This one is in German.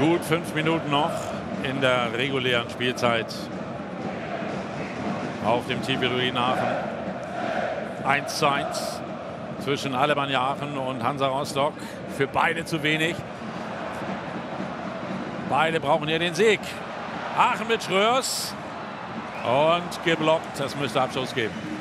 Gut 5 Minuten noch in der regulären Spielzeit auf dem TuS Aachen. 1:1 zwischen Alemannia Aachen und Hansa Rostock. Für beide zu wenig. Beide brauchen hier den Sieg. Aachen mit Schröers und geblockt. Das müsste Abschluss geben.